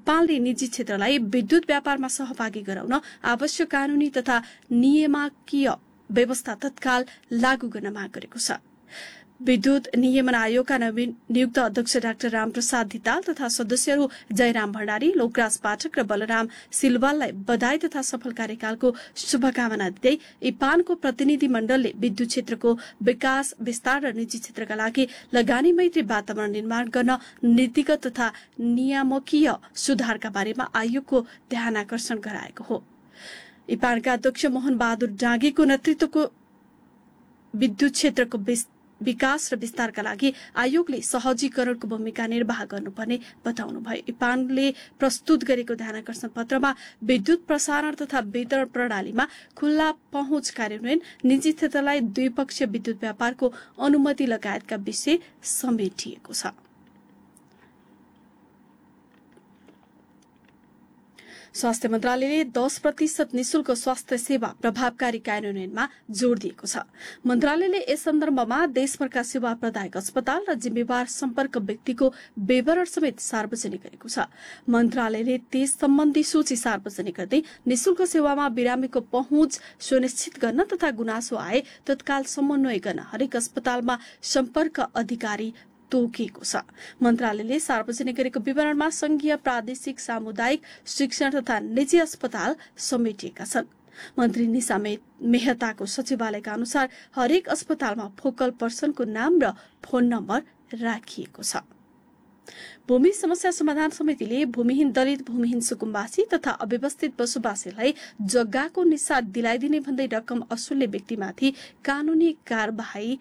इपानले निजी क्षेत्रलाई विद्युत व्यापारमा सहभागी गराउन आवश्यक कानूनी तथा नियामकीय व्यवस्था तत्काल लागू गर्न माग गरेको छ। विद्युत नियमन आयोगका नवीन नियुक्त अध्यक्ष डाक्टर रामप्रसाद धिताल तथा सदस्यहरू जयराम भण्डारी, लोकराज पाठक र बलराम सिलवाललाई बधाई तथा सफल कार्यकालको शुभकामना दिँदै इपानको प्रतिनिधि मण्डलले विद्युत क्षेत्रको विकास विस्तार र निजी क्षेत्रका लागि लगानी मैत्री वातावरण निर्माण गर्न नीतिगत तथा नियामकीय सुधारका बारेमा आयोगको ध्यानाकर्षण गराएको हो। इपानका अध्यक्ष मोहन बहादुर डाँगीको नेतृत्वको विद्युत क्षेत्रको विकास र विस्तारका लागि आयोगले सहजीकरणको भूमिका निर्वाह गर्नुपर्ने बताउनुभयो। इपानले प्रस्तुत गरेको ध्यानाकर्षण पत्रमा विद्युत प्रसारण तथा वितरण प्रणालीमा खुल्ला पहुँच कार्यान्वयन, निजी क्षेत्रलाई द्विपक्षीय विद्युत व्यापारको अनुमति लगायतका विषय समेटिएको छ। स्वास्थ्य मन्त्रालयले 10% निशुल्क स्वास्थ्य सेवा प्रभावकारी कार्यान्वयनमा जोड़ दिएको छ। मन्त्रालयले यस सन्दर्भमा देशभरका सेवा प्रदायक अस्पताल र जिम्मेवार सम्पर्क व्यक्तिको विवरण समेत सार्वजनिक गरेको छ। मन्त्रालयले त्यस सम्बन्धी सूची सार्वजनिक गर्दै निशुल्क सेवामा बिरामीको पहुँच सुनिश्चित गर्न तथा गुनासो आए तत्काल समन्वय गर्न हरेक अस्पतालमा सम्पर्क अधिकारी तोकिएको छ। मन्त्रालयले सार्वजनिक गरेको विवरणमा संघीय, प्रादेशिक, सामुदायिक, शिक्षण तथा निजी अस्पताल समेटिएका छन्। मन्त्री निशा मेहताको सचिवालयका अनुसार हरेक अस्पतालमा फोकल पर्सनको नाम र फोन नम्बर राखिएको छ। भूमि समस्या समाधान समितिले भूमिहीन दलित, भूमिहीन सुकुम्बासी तथा अव्यवस्थित बसोबासीलाई जग्गाको निसार दिलाइदिने भन्दै रकम असुल्ने व्यक्तिमाथि कानूनी कार्यवाही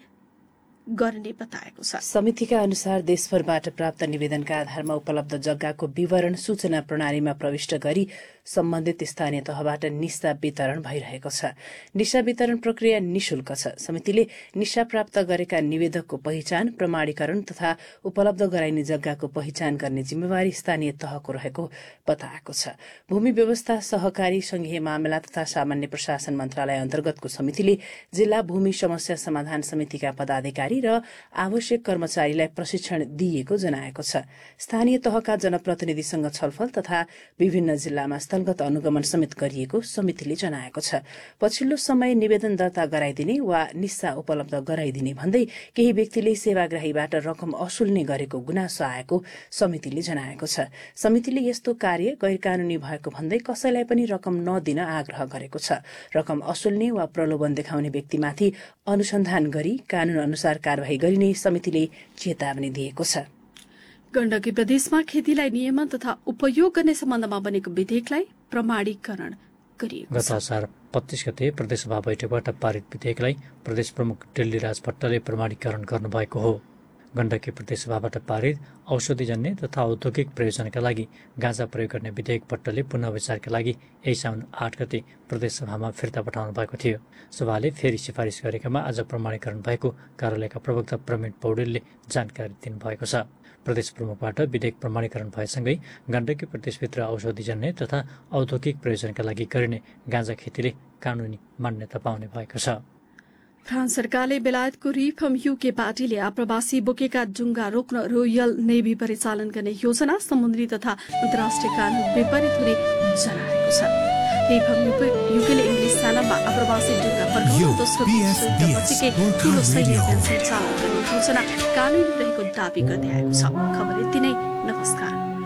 गर्ने बताएको छ। समितिका अनुसार देशभरबाट प्राप्त निवेदनका आधारमा उपलब्ध जग्गाको विवरण सूचना प्रणालीमा प्रविष्ट गरी सम्बन्धित स्थानीय तहबाट निस्सा वितरण भइरहेको छ। निस्सा वितरण प्रक्रिया निशुल्क छ। समितिले निस्सा प्राप्त गरेका निवेदकको पहिचान, प्रमाणीकरण तथा उपलब्ध गराइने जग्गाको पहिचान गर्ने जिम्मेवारी स्थानीय तहको रहेको बताएको छ। भूमि व्यवस्था, सहकारी, संघीय मामला तथा सामान्य प्रशासन मन्त्रालय अन्तर्गतको समितिले जिल्ला भूमि समस्या समाधान समितिका पदाधिकारी र आवश्यक कर्मचारीलाई प्रशिक्षण दिएको जनाएको छ। स्थानीय तहका जनप्रतिनिधिसँग छलफल तथा विभिन्न जिल्लामा स्थलगत अनुगमन समेत गरिएको समितिले जनाएको छ। पछिल्लो समय निवेदन दर्ता गराइदिने वा निस्सा उपलब्ध गराइदिने भन्दै केही व्यक्तिले सेवाग्राहीबाट रकम असुल्ने गरेको गुनासो आएको समितिले जनाएको छ। समितिले यस्तो कार्य गैरकानूनी भएको भन्दै कसैलाई पनि रकम नदिन आग्रह गरेको छ। रकम असुल्ने वा प्रलोभन देखाउने व्यक्तिमाथि अनुसन्धान गरी कानून अनुसार कारवाही गरिने समितिले चेतावनी दिएको छ। गण्डकी प्रदेशमा खेतीलाई नियमन तथा उपयोग गर्ने सम्बन्धमा बनेको विधेयकलाई प्रमाणीकरण गरिएको छ। गत असार 25 गते प्रदेशसभा बैठकबाट पारित विधेयकलाई प्रदेश प्रमुख डिल्लीराज भट्टले प्रमाणीकरण गर्नुभएको हो। गण्डकी प्रदेशसभाबाट पारित औषधिजन्य तथा औद्योगिक प्रयोजनका लागि गाँजा प्रयोग गर्ने विधेयक भट्टले पुनः विचारका लागि यही साउन 8 गते प्रदेशसभामा फिर्ता पठाउनु भएको थियो। सभाले फेरि सिफारिस गरेकामा आज प्रमाणीकरण भएको कार्यालयका प्रवक्ता प्रवीण पौडेलले जानकारी दिनुभएको छ। प्रदेश प्रमुखबाट विधेयक प्रमाणीकरण भएसँगै गण्डकी प्रदेशभित्र औषधिजन्य तथा औद्योगिक प्रयोजनका लागि गरिने गाँजा खेतीले कानूनी मान्यता पाउने भएको छ। फ्रान्स सरकारले बेलायतको रिफर्म युके पार्टीले आप्रवासी बोकेका डुङ्गा रोक्न रोयल नेभी परिचालन गर्ने योजना समुद्री तथा अन्तर्राष्ट्रिय कानून विपरीत हुने जनाएको छ। रिफर्म युकेले इङ्ग्लिस सेनामा आप्रवासी डुङ्गा फर्काउन दोस्रो विश्वयुद्धपछिकै ठूलो सैन्य अभियान सञ्चालन गर्ने योजना कानूनी रहेको दावी गर्दै आएको छ। खबर यति नै। नमस्कार।